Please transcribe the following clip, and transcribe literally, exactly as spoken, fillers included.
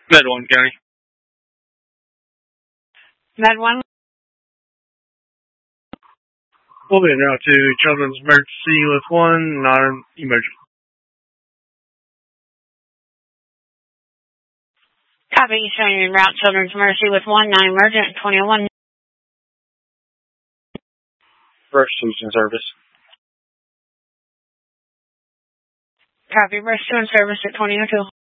Med one County. Med one. We'll be en route to Children's Emergency with one non-emergency. Copy, showing en route Children's Mercy with one non-emergent, twenty-one. Rush Solution Service. Copy, Rush two in service at twenty oh two.